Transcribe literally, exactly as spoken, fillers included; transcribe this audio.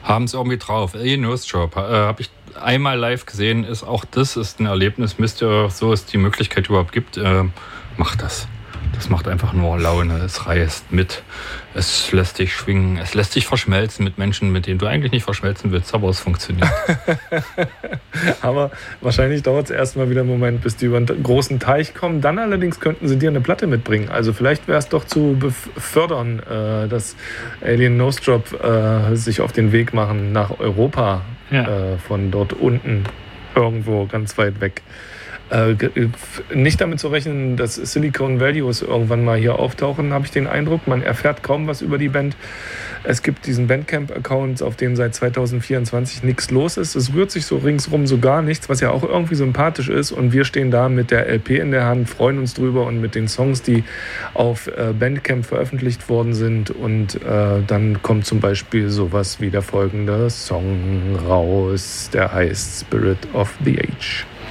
Haben es irgendwie drauf. Alien Nose Job äh, habe ich einmal live gesehen. Ist auch das ist ein Erlebnis. Müsst ihr, so es die Möglichkeit überhaupt gibt, äh, macht das. Das macht einfach nur Laune. Es reißt mit. Es lässt dich schwingen. Es lässt dich verschmelzen mit Menschen, mit denen du eigentlich nicht verschmelzen willst, aber es funktioniert. Aber wahrscheinlich dauert es erstmal wieder einen Moment, bis die über einen großen Teich kommen. Dann allerdings könnten sie dir eine Platte mitbringen. Also vielleicht wäre es doch zu befördern, äh, dass Alien Nose Job äh, sich auf den Weg machen nach Europa. Ja. Äh, von dort unten irgendwo ganz weit weg. Äh, nicht damit zu rechnen, dass Silicon Values irgendwann mal hier auftauchen, habe ich den Eindruck. Man erfährt kaum was über die Band. Es gibt diesen Bandcamp-Account, auf dem seit zwanzig vierundzwanzig nichts los ist. Es rührt sich so ringsrum so gar nichts, was ja auch irgendwie sympathisch ist. Und wir stehen da mit der L P in der Hand, freuen uns drüber und mit den Songs, die auf äh, Bandcamp veröffentlicht worden sind. Und äh, dann kommt zum Beispiel sowas wie der folgende Song raus, der heißt Spirit of the Age.